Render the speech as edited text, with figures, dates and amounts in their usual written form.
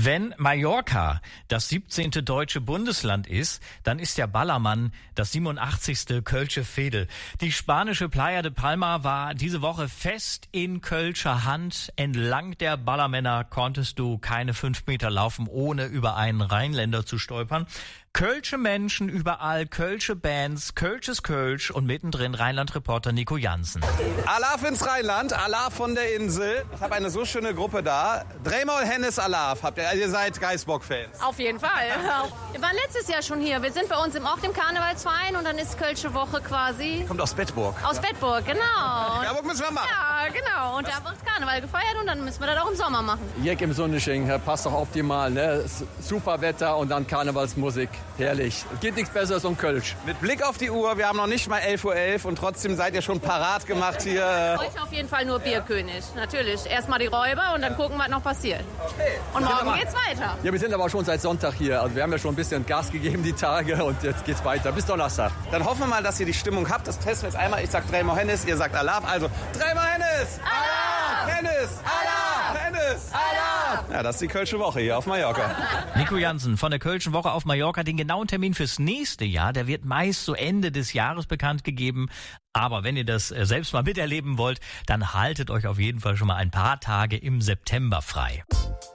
Wenn Mallorca das 17. deutsche Bundesland ist, dann ist der Ballermann das 87. Kölsche Veedel. Die spanische Playa de Palma war diese Woche fest in Kölscher Hand. Entlang der Ballermänner konntest du keine 5 Meter laufen, ohne über einen Rheinländer zu stolpern. Kölsche Menschen überall, Kölsche Bands, Kölsches Kölsch und mittendrin Rheinland-Reporter Nico Jansen. Alaf ins Rheinland, Alaf von der Insel. Ich habe eine so schöne Gruppe da. Dreimal Hennes Alaf. Ihr seid Geißbock-Fans? Auf jeden Fall. Wir waren letztes Jahr schon hier. Wir sind bei uns im Karnevalsverein und dann ist Kölsche Woche quasi. Kommt aus Bedburg. Aus Bedburg, genau. Bedburg müssen wir machen. Ja, genau. Und da wird Karneval gefeiert und dann müssen wir das auch im Sommer machen. Jeck im Sonnesching, passt doch optimal, ne? Super Wetter und dann Karnevalsmusik. Herrlich. Geht nichts Besseres um Kölsch. Mit Blick auf die Uhr, wir haben noch nicht mal 11:11 Uhr und trotzdem seid ihr schon parat gemacht hier. Heute auf jeden Fall nur Bierkönig. Natürlich. Erstmal die Räuber und dann gucken, was noch passiert. Okay. Und morgen geht's weiter. Ja, wir sind aber schon seit Sonntag hier. Also wir haben ja schon ein bisschen Gas gegeben die Tage und jetzt geht's weiter. Bis Donnerstag. Dann hoffen wir mal, dass ihr die Stimmung habt. Das testen wir jetzt einmal. Ich sag dreimal Hennes, ihr sagt Alaf. Also dreimal Hennes! Alaf! Hennes! Alaf! Hennes! Alaf! Ja, das ist die Kölsche Woche hier auf Mallorca. Nico Jansen von der Kölschen Woche auf Mallorca. Den genauen Termin fürs nächste Jahr, der wird meist so Ende des Jahres bekannt gegeben. Aber wenn ihr das selbst mal miterleben wollt, dann haltet euch auf jeden Fall schon mal ein paar Tage im September frei.